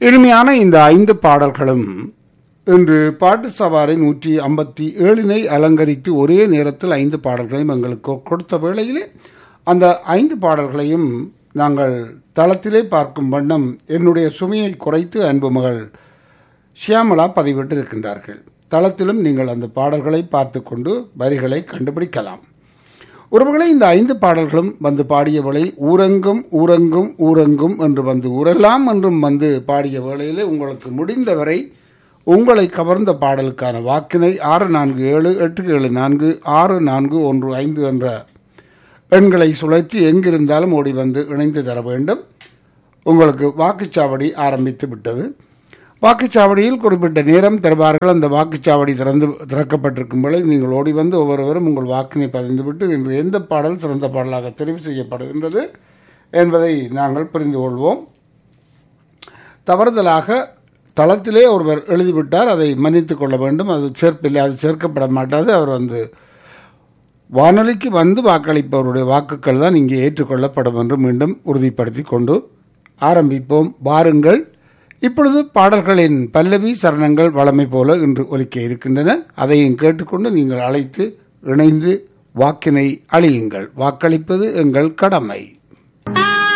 இனிமையான இந்த 5 பாடல்களும் இன்று பாட்டு சவாரி 157 அலங்கரித்து ஒரே நேரத்தில் 5 பாடல்களையும் எங்களுக்கு கொடுத்த வேளையிலே அந்த 5 பாடல்களையும் நாங்கள் தளத்திலே பார்க்கும் வண்ணம் என்னுடைய சுமையை குறைத்து அன்பு மகள் ஷியாமலா பதிவிட்டு இருக்கின்றார்கள். தளத்திலும் நீங்கள் அந்த பாடல்களை பார்த்து கொண்டு வரிகளை கண்டுபிடிக்கலாம். ஒருவர்களை இந்த 5 பாடல்களும் வந்து பாடியவளை ஊரங்கும் ஊரங்கும் ஊரங்கும் என்று வந்து ஊரெல்லாம் என்றும் வந்து பாடிய வேளையிலே உங்களுக்கு முடிந்தவரை உங்களை கவர்ந்த பாடலுக்கான வாக்கினை 6478746415 என்ற எண்களை சுழற்றி எங்கிருந்தாலும் ஓடி வந்து இணைந்து தர வேண்டும். உங்களுக்கு வாக்குச்சாவடி ஆரம்பித்து விட்டது. வாக்குச்சாவடியில் குறிப்பிட்ட நேரம் தருவார்கள். அந்த வாக்குச்சாவடி திறக்கப்பட்டிருக்கும் போது நீங்கள் ஓடி வந்து ஒவ்வொருவரும் உங்கள் வாக்கினை பதிந்துவிட்டு இன்று எந்த பாடல் சிறந்த பாடலாக தெரிவு செய்யப்படுகின்றது என்பதை நாங்கள் புரிந்து கொள்வோம். தவறுதலாக தளத்திலே ஒருவர் எழுதிவிட்டார், அதை மன்னித்துக் கொள்ள வேண்டும். அது சேர்ப்பில்லை, அது சேர்க்கப்பட மாட்டாது. அவர் வந்து வானொலிக்கு வந்து வாக்களிப்பவருடைய வாக்குகள் தான் இங்கே ஏற்றுக்கொள்ளப்படும் என்று மீண்டும் உறுதிப்படுத்தி கொண்டு ஆரம்பிப்போம். வாருங்கள். இப்பொழுது பாடல்களின் பல்லவி சரணங்கள் வழமை போல இன்று ஒலிக்க இருக்கின்றன. அதையும் கேட்டுக்கொண்டு நீங்கள் அழைத்து இணைந்து வாக்கினை அழியுங்கள். வாக்களிப்பது எங்கள் கடமை.